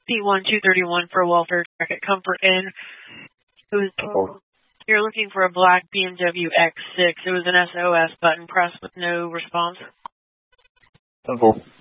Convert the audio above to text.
P1231 for a welfare check at Comfort Inn. You're looking for a black BMW X6. It was an SOS button press with no response. 10-4.